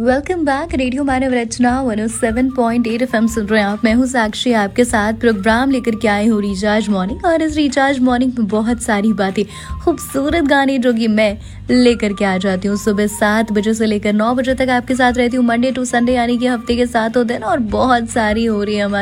Welcome back. Radio मानव रचना 107.8 FM सुन रहे हैं आप। मैं हूँ साक्षी, आपके साथ प्रोग्राम लेकर के आई हूँ रिचार्ज मॉर्निंग। और इस रिचार्ज मॉर्निंग में बहुत सारी बातें, खूबसूरत गाने जो कि मैं लेकर के आ जाती हूँ। सुबह 7 बजे से लेकर 9 बजे तक आपके साथ रहती हूँ, मंडे टू संडे, यानी कि हफ्ते के 7 दिन। और बहुत सारी हो रही है हमारी